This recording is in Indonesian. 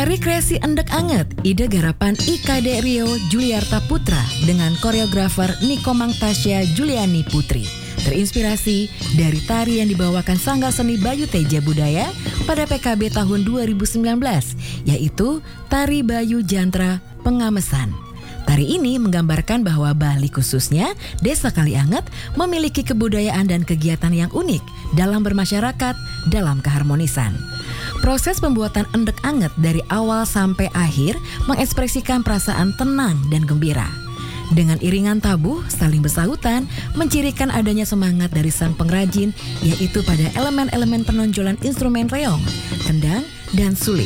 Tari kreasi Endek Anget, ide garapan IKD Rio Juliarta Putra dengan koreografer Niko Mangtasya Juliani Putri. Terinspirasi dari tari yang dibawakan Sanggar Seni Bayu Teja Budaya pada PKB tahun 2019, yaitu Tari Bayu Jantra Pengamesan. Tari ini menggambarkan bahwa Bali khususnya Desa Kalianget memiliki kebudayaan dan kegiatan yang unik dalam bermasyarakat dalam keharmonisan. Proses pembuatan Endek Anget dari awal sampai akhir mengekspresikan perasaan tenang dan gembira. Dengan iringan tabuh saling bersahutan mencirikan adanya semangat dari sang pengrajin, yaitu pada elemen-elemen penonjolan instrumen reog, kendang, dan suling.